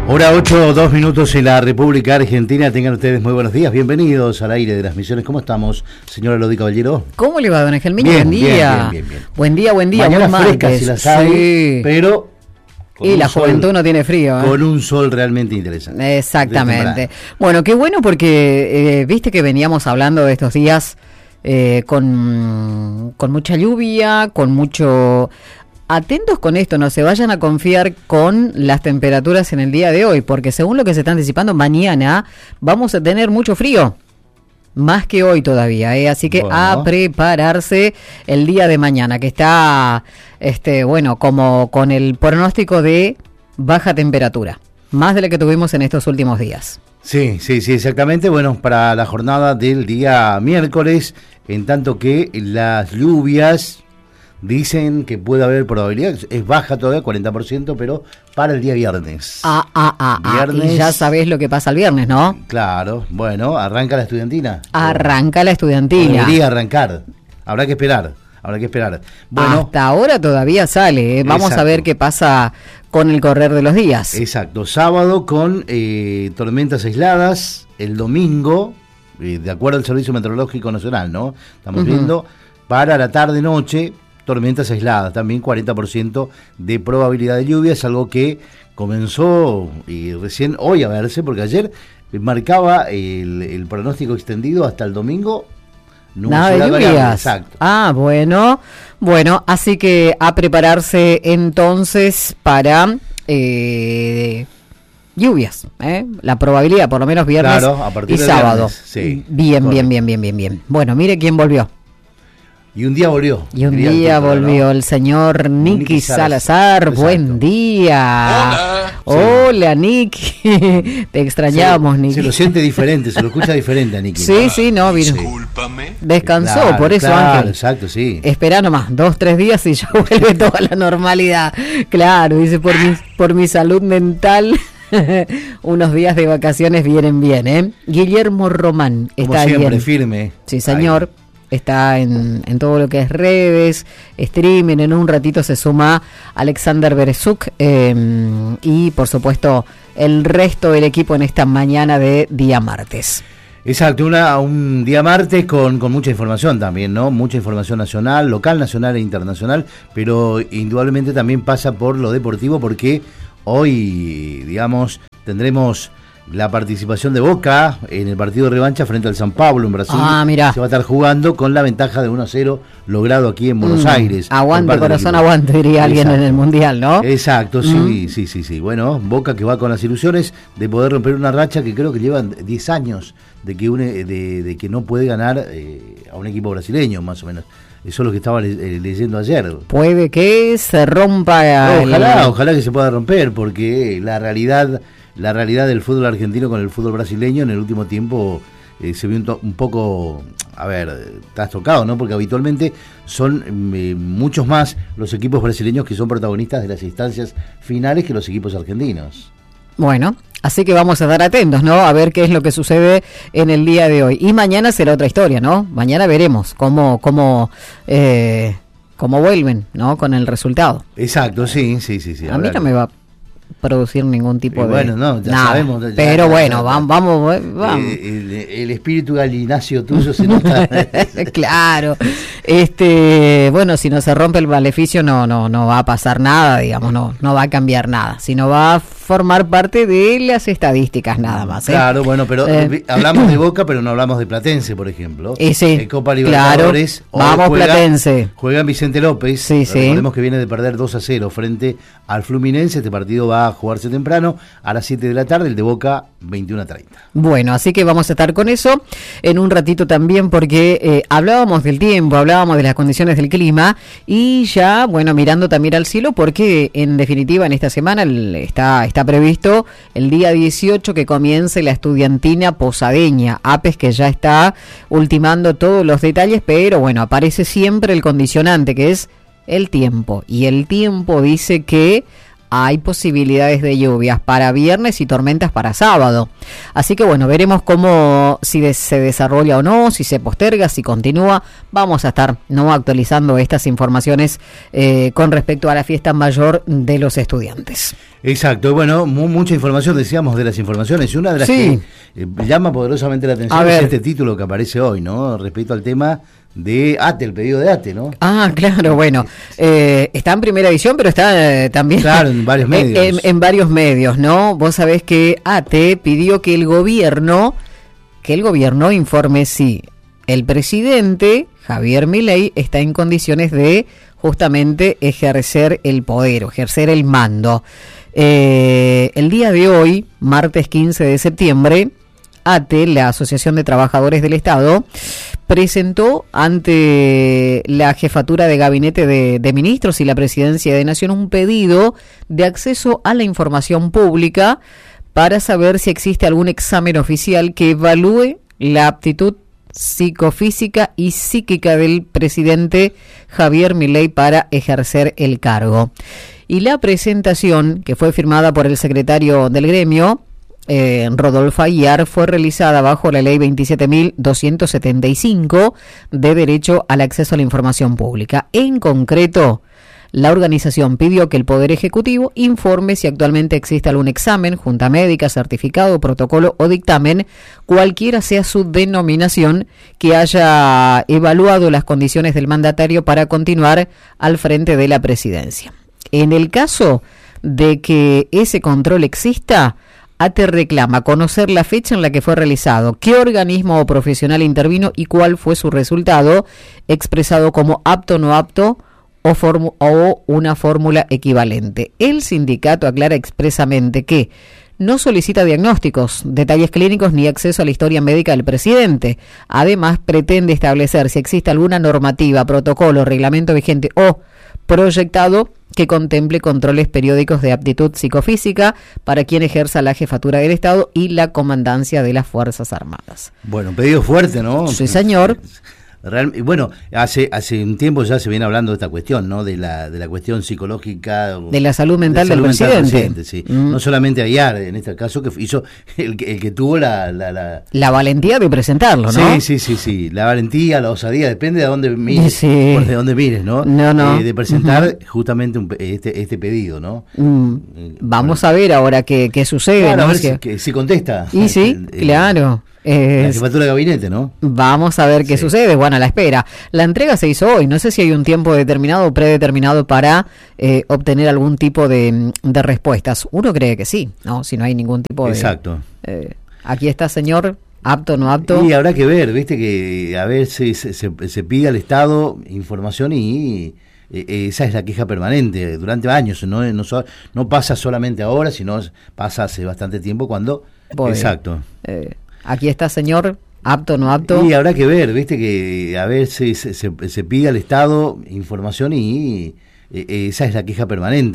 Hora 8, 2 minutos en la República Argentina. Tengan ustedes muy buenos días. Bienvenidos al aire de las Misiones. ¿Cómo estamos, señora Elodie Caballero? ¿Cómo le va, don Angelmiño? Bien, buen día. bien. Buen día. Mañana buen fresca, martes. si las hay, sí. pero... Y la juventud no tiene frío. Con un sol realmente interesante. Exactamente. Bueno, qué bueno porque viste que veníamos hablando de estos días con mucha lluvia, con mucho... Atentos con esto, no se vayan a confiar con las temperaturas en el día de hoy, porque según lo que se está anticipando, mañana vamos a tener mucho frío, más que hoy todavía, así que a prepararse el día de mañana, que está, como con el pronóstico de baja temperatura, más de la que tuvimos en estos últimos días. Sí, exactamente. Bueno, para la jornada del día miércoles, en tanto que las lluvias... Dicen que puede haber probabilidad, es baja todavía, 40%, pero para el día viernes. Viernes, y ya sabés lo que pasa el viernes, ¿no? Claro, bueno, arranca la estudiantina. Arranca la estudiantina. Debería arrancar, habrá que esperar. Bueno, hasta ahora todavía sale, vamos exacto. A ver qué pasa con el correr de los días. Exacto, sábado con tormentas aisladas, el domingo, de acuerdo al Servicio Meteorológico Nacional, ¿no? Estamos viendo, para la tarde-noche... tormentas aisladas, también 40% de probabilidad de lluvia, es algo que comenzó recién hoy a verse, porque ayer marcaba el pronóstico extendido hasta el domingo. Nada de lluvias. Exacto. Bueno, así que a prepararse entonces para lluvias, la probabilidad, por lo menos viernes a partir y de sábado. Viernes, sí, Bien. Bueno, mire quién volvió. Y un día volvió. El señor Nicky Salazar. Exacto. Buen día. Hola, Nicky. Te extrañamos, Nicky. Se lo siente diferente, se lo escucha diferente a Nicky. Sí, no, vino. Discúlpame. Descansó, por eso, Ángel. Exacto, sí. Espera nomás, 2-3 días y ya vuelve toda la normalidad. Claro, dice, por mi salud mental... Unos días de vacaciones vienen bien, Guillermo Román está como siempre, bien. firme. Sí, señor. Ahí. Está en todo lo que es redes, streaming. En un ratito se suma Alexander Berezuk y, por supuesto, el resto del equipo en esta mañana de día martes. Exacto, un día martes con mucha información también, ¿no? Mucha información nacional, local, nacional e internacional, pero indudablemente también pasa por lo deportivo, porque hoy, digamos, tendremos... la participación de Boca en el partido de revancha frente al San Pablo en Brasil. Mirá. Se va a estar jugando con la ventaja de 1-0 logrado aquí en Buenos Aires. Aguante, corazón, aguante, diría alguien en el Mundial, ¿no? Exacto, sí. Bueno, Boca que va con las ilusiones de poder romper una racha que creo que llevan 10 años de que no puede ganar a un equipo brasileño, más o menos. Eso es lo que estaba leyendo ayer. Puede que se rompa... Ojalá que se pueda romper, porque la realidad del fútbol argentino con el fútbol brasileño en el último tiempo se vio un poco, trastocado, ¿no? Porque habitualmente son muchos más los equipos brasileños que son protagonistas de las instancias finales que los equipos argentinos. Bueno, así que vamos a estar atentos, ¿no? A ver qué es lo que sucede en el día de hoy. Y mañana será otra historia, ¿no? Mañana veremos cómo vuelven, ¿no? Con el resultado. Exacto, sí. A mí no me va a producir ningún tipo de... Bueno, no, ya sabemos. Pero bueno, vamos. El espíritu gallinacio tuyo se nota. Claro. Bueno, si no se rompe el maleficio no va a pasar nada, digamos, no va a cambiar nada, sino va a formar parte de las estadísticas nada más. Claro, bueno, pero hablamos de Boca, pero no hablamos de Platense, por ejemplo. Sí, Copa Libertadores. Claro. Vamos, Platense. Juega en Vicente López. Sí. Recordemos que viene de perder 2-0 frente al Fluminense. Este partido va a jugarse temprano, a las 7 de la tarde, el de Boca 21:30. Bueno, así que vamos a estar con eso en un ratito también, porque hablábamos del tiempo, hablábamos de las condiciones del clima, y ya, bueno, mirando también al cielo, porque en definitiva en esta semana está previsto el día 18 que comience la estudiantina posadeña, APES, que ya está ultimando todos los detalles, pero bueno, aparece siempre el condicionante, que es el tiempo, y el tiempo dice que hay posibilidades de lluvias para viernes y tormentas para sábado. Así que bueno, veremos cómo, si se desarrolla o no, si se posterga, si continúa. Vamos a estar actualizando estas informaciones con respecto a la fiesta mayor de los estudiantes. Exacto, bueno, mucha información, decíamos, de las informaciones, y una de las que llama poderosamente la atención es este título que aparece hoy, ¿no? Respecto al tema de ATE, el pedido de ATE, ¿no? Ah, claro, bueno, está en primera edición, pero está también en varios medios. En varios medios, ¿no? Vos sabés que ATE pidió que el gobierno informe si el presidente Javier Milei está en condiciones de justamente ejercer el poder o ejercer el mando. El día de hoy, martes 15 de septiembre, ATE, la Asociación de Trabajadores del Estado, presentó ante la Jefatura de Gabinete de Ministros y la Presidencia de Nación un pedido de acceso a la información pública para saber si existe algún examen oficial que evalúe la aptitud psicofísica y psíquica del presidente Javier Milei para ejercer el cargo. Y la presentación, que fue firmada por el secretario del gremio, Rodolfo Aguiar, fue realizada bajo la ley 27.275 de derecho al acceso a la información pública. En concreto, la organización pidió que el Poder Ejecutivo informe si actualmente existe algún examen, junta médica, certificado, protocolo o dictamen, cualquiera sea su denominación, que haya evaluado las condiciones del mandatario para continuar al frente de la presidencia. En el caso de que ese control exista, ATE reclama conocer la fecha en la que fue realizado, qué organismo o profesional intervino y cuál fue su resultado, expresado como apto, no apto o una fórmula equivalente. El sindicato aclara expresamente que no solicita diagnósticos, detalles clínicos ni acceso a la historia médica del presidente. Además, pretende establecer si existe alguna normativa, protocolo, reglamento vigente o proyectado que contemple controles periódicos de aptitud psicofísica para quien ejerza la jefatura del Estado y la comandancia de las Fuerzas Armadas. Bueno, un pedido fuerte, ¿no? Sí, señor. Bueno, hace un tiempo ya se viene hablando de esta cuestión, ¿no? De la cuestión psicológica, de la salud mental del presidente. Sí. No solamente Aguiar, en este caso, que hizo el que tuvo la valentía de presentarlo, ¿no? Sí, la valentía, la osadía, depende de dónde mires, de dónde mires, ¿no? De presentar justamente este pedido, ¿no? Vamos a ver ahora qué sucede. Claro, ¿no? A ver que se contesta. Y sí, claro. La jefatura de gabinete, ¿no? Vamos a ver qué sucede. Bueno, a la espera. La entrega se hizo hoy. No sé si hay un tiempo determinado o predeterminado para obtener algún tipo de respuestas. Uno cree que sí, ¿no? Si no hay ningún tipo de... Exacto. Aquí está, señor, apto, no apto. Y habrá que ver, viste, que a ver si se pide al Estado información y... esa es la queja permanente durante años, no pasa solamente ahora, sino pasa hace bastante tiempo cuando... Exacto. Aquí está, señor, apto, no apto. Y habrá que ver, viste, que a ver si se pide al Estado información y esa es la queja permanente.